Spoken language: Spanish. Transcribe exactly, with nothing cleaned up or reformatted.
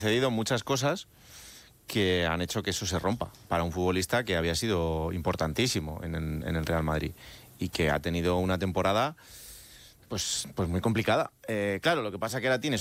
sucedido muchas cosas que han hecho que eso se rompa para un futbolista que había sido importantísimo en, en, en el Real Madrid y que ha tenido una temporada pues, pues muy complicada. Eh, claro, lo que pasa es que ahora tienes